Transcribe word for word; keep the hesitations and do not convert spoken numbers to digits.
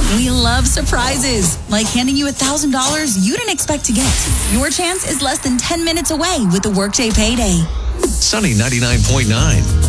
We love surprises, like handing you one thousand dollars you didn't expect to get. Your chance is less than ten minutes away with the Workday Payday. Sunny ninety-nine point nine.